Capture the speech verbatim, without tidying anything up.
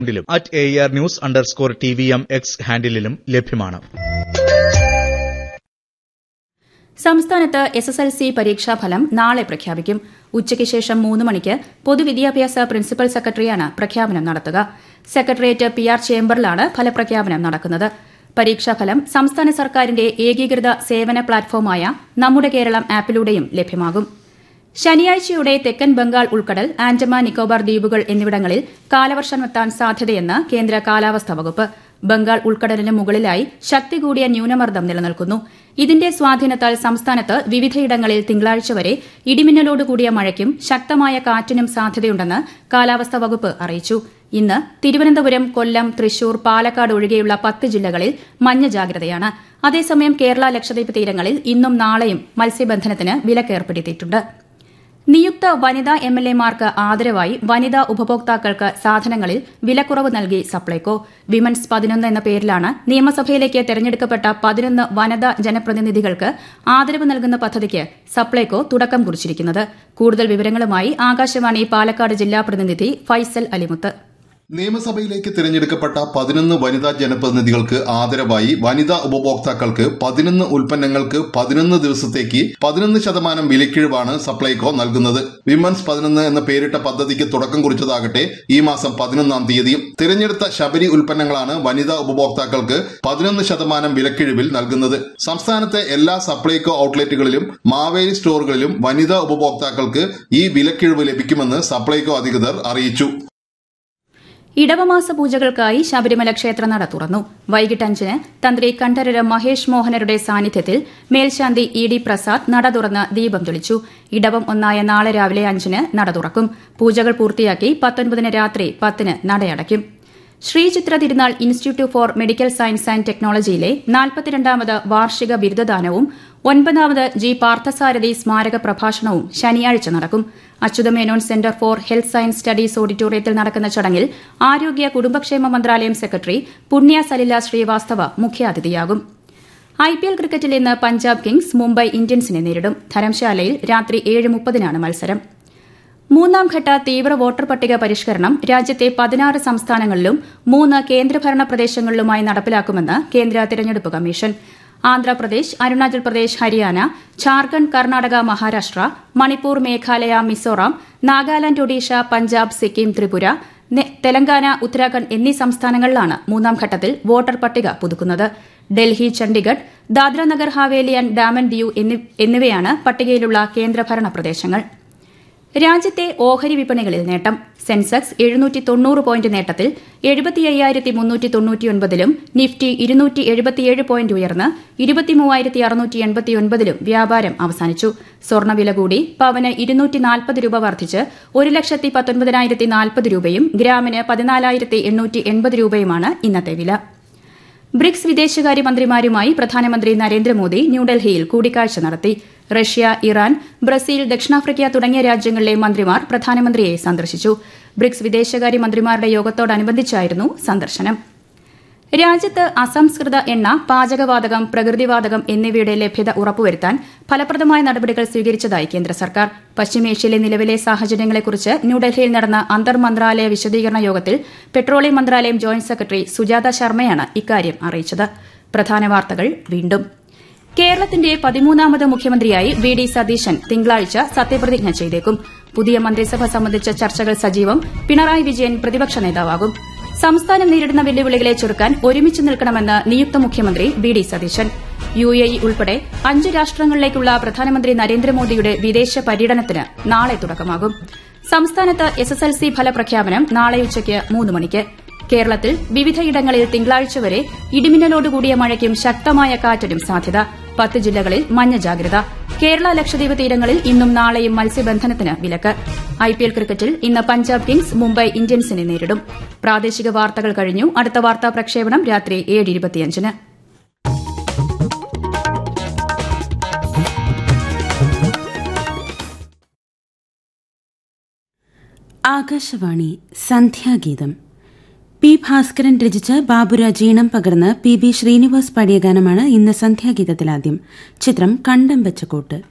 ിലും at A R news underscore T V M X ഹാൻഡിലും ലഭ്യമാണ്. സംസ്ഥാനത്ത് എസ് എസ് എൽ സി പരീക്ഷാഫലം നാളെ പ്രഖ്യാപിക്കും. ഉച്ചയ്ക്ക് ശേഷം മൂന്ന് മണിക്ക് പൊതുവിദ്യാഭ്യാസ പ്രിൻസിപ്പൽ സെക്രട്ടറിയാണ് പ്രഖ്യാപനം നടത്തുക. സെക്രട്ടേറിയറ്റ് പി ആർ ചേംബറിലാണ് ഫലപ്രഖ്യാപനം നടക്കുന്നത്. പരീക്ഷാഫലം സംസ്ഥാന സർക്കാരിന്റെ ഏകീകൃത സേവന പ്ലാറ്റ്ഫോമായ നമ്മുടെ കേരളം ആപ്പിലൂടെയും ലഭ്യമാകും. ശനിയാഴ്ചയോടെ തെക്കൻ ബംഗാൾ ഉൾക്കടൽ, ആൻഡമാൻ നിക്കോബാർ ദ്വീപുകൾ എന്നിവിടങ്ങളിൽ കാലവർഷമെത്താൻ സാധ്യതയെന്ന് കേന്ദ്ര കാലാവസ്ഥാ വകുപ്പ്. ബംഗാൾ ഉൾക്കടലിന് മുകളിലായി ശക്തി കൂടിയ ന്യൂനമർദ്ദം നിലനിൽക്കുന്നു. ഇതിന്റെ സ്വാധീനത്താൽ സംസ്ഥാനത്ത് വിവിധയിടങ്ങളിൽ തിങ്കളാഴ്ച വരെ ഇടിമിന്നലോടുകൂടിയ മഴയ്ക്കും ശക്തമായ കാറ്റിനും സാധ്യതയുണ്ടെന്ന് കാലാവസ്ഥാ വകുപ്പ് അറിയിച്ചു. ഇന്ന് തിരുവനന്തപുരം, കൊല്ലം, തൃശൂർ, പാലക്കാട് ഒഴികെയുള്ള പത്ത് ജില്ലകളിൽ മഞ്ഞ ജാഗ്രതയാണ്. അതേസമയം കേരള, ലക്ഷദ്വീപ് തീരങ്ങളിൽ ഇന്നും നാളെയും മത്സ്യബന്ധനത്തിന് വിലക്കേർപ്പെടുത്തിയിട്ടുണ്ട്. നിയുക്ത വനിതാ എം എൽ എമാർക്ക് ആദരവായി വനിതാ ഉപഭോക്താക്കൾക്ക് സാധനങ്ങളിൽ വിലക്കുറവ് നൽകി സപ്ലൈകോ. വിമൻസ് പതിനൊന്ന് എന്ന പേരിലാണ് നിയമസഭയിലേക്ക് തെരഞ്ഞെടുക്കപ്പെട്ട പതിനൊന്ന് വനിതാ ജനപ്രതിനിധികൾക്ക് ആദരവ് നൽകുന്ന പദ്ധതിക്ക് സപ്ലൈകോ തുടക്കം കുറിച്ചിരിക്കുന്നത്. കൂടുതൽ വിവരങ്ങളുമായി ആകാശവാണി പാലക്കാട് ജില്ലാ പ്രതിനിധി ഫൈസൽ അലിമുത്ത്. നിയമസഭയിലേക്ക് തിരഞ്ഞെടുക്കപ്പെട്ട പതിനൊന്ന് വനിതാ ജനപ്രതിനിധികൾക്ക് ആദരവായി വനിതാ ഉപഭോക്താക്കൾക്ക് പതിനൊന്ന് ഉൽപ്പന്നങ്ങൾക്ക് പതിനൊന്ന് ദിവസത്തേക്ക് പതിനൊന്ന് ശതമാനം വിലക്കിഴിവാണ് സപ്ലൈകോ നൽകുന്നത്. വിമൻസ് പതിനൊന്ന് എന്ന പേരിട്ട പദ്ധതിക്ക് തുടക്കം കുറിച്ചതാകട്ടെ ഈ മാസം പതിനൊന്നാം തീയതിയും. തിരഞ്ഞെടുത്ത ശബരി ഉൽപ്പന്നങ്ങളാണ് വനിതാ ഉപഭോക്താക്കൾക്ക് പതിനൊന്ന് ശതമാനം വിലക്കിഴിവിൽ നൽകുന്നത്. സംസ്ഥാനത്തെ എല്ലാ സപ്ലൈകോ ഔട്ട്ലെറ്റുകളിലും മാവേലി സ്റ്റോറുകളിലും വനിതാ ഉപഭോക്താക്കൾക്ക് ഈ വിലക്കിഴിവ് ലഭിക്കുമെന്ന് സപ്ലൈകോ അധികൃതർ അറിയിച്ചു. ഇടവമാസ പൂജകൾക്കായി ശബരിമല ക്ഷേത്രനട തുറന്നു. വൈകിട്ട് അഞ്ചിന് തന്ത്രി കണ്ഠരര് മഹേഷ് മോഹനരുടെ സാന്നിധ്യത്തിൽ മേൽശാന്തി ഇ ഡി പ്രസാദ് നട തുറന്ന് ദീപം തെളിച്ചു. ഇടവം ഒന്നായ നാളെ രാവിലെ അഞ്ചിന് നട തുറക്കും. പൂജകൾ പൂർത്തിയാക്കി പത്തൊൻപതിന് രാത്രി പത്തിന് നടയടയ്ക്കും. ശ്രീചിത്ര തിരുനാൾ institute four medical science and ടെക്നോളജിയിലെ നാൽപ്പത്തിരണ്ടാമത് വാർഷിക ബിരുദദാനവും ഒൻപതാമത് ജി പാർത്ഥസാരഥി സ്മാരക പ്രഭാഷണവും ശനിയാഴ്ച നടക്കും. Achutha Menon centre for health science studies ഓഡിറ്റോറിയത്തിൽ നടക്കുന്ന ചടങ്ങിൽ ആരോഗ്യ കുടുംബക്ഷേമ മന്ത്രാലയം സെക്രട്ടറി പുണ്യ സലില ശ്രീവാസ്തവ മുഖ്യാതിഥിയാകും. ഐ പി എൽ ക്രിക്കറ്റിൽ ഇന്ന് പഞ്ചാബ് കിങ്സ് മുംബൈ ഇന്ത്യൻസിനെ നേരിടും. ധരംശാലയിൽ രാത്രി ഏഴ് മുപ്പതിനാണ് മത്സരം. മൂന്നാംഘട്ട തീവ്ര വോട്ടർ പട്ടിക പരിഷ്കരണം രാജ്യത്തെ പതിനാറ് സംസ്ഥാനങ്ങളിലും മൂന്ന് കേന്ദ്രഭരണ പ്രദേശങ്ങളിലുമായി നടപ്പിലാക്കുമെന്ന് കേന്ദ്ര തെരഞ്ഞെടുപ്പ് കമ്മീഷൻ. ആന്ധ്രാപ്രദേശ്, അരുണാചൽ പ്രദേശ്, ഹരിയാന, ഝാർഖണ്ഡ്, കർണാടക, മഹാരാഷ്ട്ര, മണിപ്പൂർ, മേഘാലയ, മിസോറാം, നാഗാലാന്റ്, ഒഡീഷ, പഞ്ചാബ്, സിക്കിം, ത്രിപുര, തെലങ്കാന, ഉത്തരാഖണ്ഡ് എന്നീ സംസ്ഥാനങ്ങളിലാണ് മൂന്നാം ഘട്ടത്തിൽ വോട്ടർ പട്ടിക പുതുക്കുന്നത്. ഡൽഹി, ചണ്ഡിഗഡ്, ദാദ്ര നഗർ ഹവേലി ആൻഡ് ഡാമൻ ദിയു എന്നിവയാണ് പട്ടികയിലുള്ള കേന്ദ്രഭരണ പ്രദേശങ്ങൾ. രാജ്യത്തെ ഓഹരി വിപണികളിൽ നേട്ടം. സെൻസെക്സ് എഴുന്നൂറ്റി തൊണ്ണൂറ് പോയിന്റ് നേട്ടത്തിൽ എഴുപത്തി അയ്യായിരത്തി മുന്നൂറ്റി തൊണ്ണൂറ്റിയൊൻപതിലും നിഫ്റ്റി ഇരുന്നൂറ്റി എഴുപത്തിയേഴ് പോയിന്റ് ഉയർന്ന് ഇരുപത്തിമൂവായിരത്തി അറുന്നൂറ്റി എൺപത്തിയൊൻപതിലും വ്യാപാരം അവസാനിച്ചു. സ്വർണ്ണവില കൂടി. പവന് ഇരുന്നൂറ്റി നാൽപ്പത് രൂപ വർദ്ധിച്ച് ഒരു ലക്ഷത്തി പത്തൊൻപതിനായിരത്തി നാൽപ്പത് രൂപയും ഗ്രാമിന് പതിനാലായിരത്തി എണ്ണൂറ്റി എൺപത് രൂപയുമാണ് ഇന്നത്തെ വില. ബ്രിക്സ് വിദേശകാര്യമന്ത്രിമാരുമായി പ്രധാനമന്ത്രി നരേന്ദ്രമോദി ന്യൂഡൽഹിയിൽ കൂടിക്കാഴ്ച നടത്തി. റഷ്യ, ഇറാൻ, ബ്രസീൽ, ദക്ഷിണാഫ്രിക്ക തുടങ്ങിയ രാജ്യങ്ങളിലെ മന്ത്രിമാർ പ്രധാനമന്ത്രിയെ സന്ദർശിച്ചു. ബ്രിക്സ് വിദേശകാര്യമന്ത്രിമാരുടെ യോഗത്തോടനുബന്ധിച്ചായിരുന്നു സന്ദർശനം. രാജ്യത്ത് അസംസ്കൃത എണ്ണ, പാചകവാതകം, പ്രകൃതിവാതകം എന്നിവയുടെ ലഭ്യത ഉറപ്പുവരുത്താൻ ഫലപ്രദമായ നടപടികൾ സ്വീകരിച്ചതായി കേന്ദ്ര സർക്കാർ. പശ്ചിമേഷ്യയിലെ നിലവിലെ സാഹചര്യങ്ങളെക്കുറിച്ച് ന്യൂഡൽഹിയിൽ നടന്ന അന്തർ മന്ത്രാലയ വിശദീകരണ യോഗത്തിൽ പെട്രോളിയം മന്ത്രാലയം ജോയിന്റ് സെക്രട്ടറി സുജാത ശർമ്മയാണ് ഇക്കാര്യം അറിയിച്ചത്. പ്രധാന വാർത്തകൾ വീണ്ടും. കേരളത്തിന്റെ പതിമൂന്നാമത് മുഖ്യമന്ത്രിയായി വി ഡി സതീശൻ തിങ്കളാഴ്ച സത്യപ്രതിജ്ഞ ചെയ്തേക്കും. പുതിയ മന്ത്രിസഭ സംബന്ധിച്ച ചർച്ചകൾ സജീവം. പിണറായി വിജയൻ പ്രതിപക്ഷ നേതാവാകും. സംസ്ഥാനം നേരിടുന്ന വെല്ലുവിളികളെ ചെറുക്കാൻ ഒരുമിച്ച് നിൽക്കണമെന്ന് നിയുക്ത മുഖ്യമന്ത്രി V D Satheesan. U A E ഉൾപ്പെടെ അഞ്ച് രാഷ്ട്രങ്ങളിലേക്കുള്ള പ്രധാനമന്ത്രി നരേന്ദ്രമോദിയുടെ വിദേശ പര്യടനത്തിന് നാളെ തുടക്കമാകും. സംസ്ഥാനത്ത് എസ് എസ് എൽ സി ഫലപ്രഖ്യാപനം നാളെ ഉച്ചയ്ക്ക് മൂന്ന് മണിക്ക്. കേരളത്തിൽ വിവിധയിടങ്ങളിൽ തിങ്കളാഴ്ച വരെ ഇടിമിന്നലോടുകൂടിയ മഴയ്ക്കും ശക്തമായ കാറ്റിനും സാധ്യത. പത്ത് ജില്ലകളിൽ മഞ്ഞ ജാഗ്രത. കേരള, ലക്ഷദ്വീപ് തീരങ്ങളിൽ ഇന്നും നാളെയും മത്സ്യബന്ധനത്തിന് വിലക്ക്. ഐ പി എൽ ക്രിക്കറ്റിൽ ഇന്ന് പഞ്ചാബ് കിങ്സ് മുംബൈ ഇന്ത്യൻസിനെ നേരിടും. പ്രാദേശിക വാർത്തകൾ കഴിഞ്ഞു. അടുത്ത വാർത്താ പ്രക്ഷേപണം രാത്രി ഏഴ് ഇരുപത്തിയഞ്ചിന്. ആകാശവാണി സന്ധ്യാഗീതം. പി ഭാസ്കരൻ രചിച്ച് ബാബുരാജ് ഈണം പകർന്ന് പി ബി ശ്രീനിവാസ് പാടിയ ഗാനമാണ് ഇന്ന് സന്ധ്യാഗീതത്തിലാദ്യം. ചിത്രം കണ്ടം വെച്ചക്കോട്ട്.